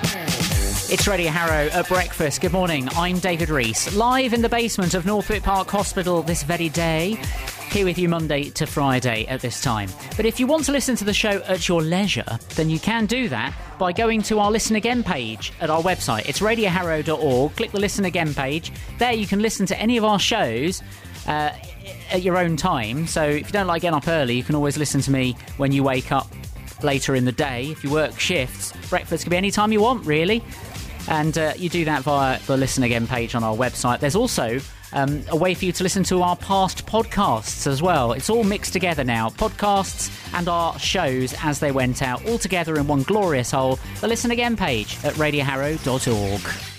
It's Radio Harrow at breakfast. Good morning, I'm David Rees, live in the basement of Northwick Park Hospital this very day, here with you Monday to Friday at this time. But if you want to listen to the show at your leisure, then you can do that by going to our Listen Again page at our website. It's radioharrow.org. Click the Listen Again page. There you can listen to any of our shows at your own time. So if you don't like getting up early, you can always listen to me when you wake up later in the day. If you work shifts, breakfast can be any time you want, really. And you do that via the Listen Again page on our website. There's also a way for you to listen to our past podcasts as well. It's all mixed together now. Podcasts and our shows as they went out, all together in one glorious whole. The Listen Again page at radioharrow.org.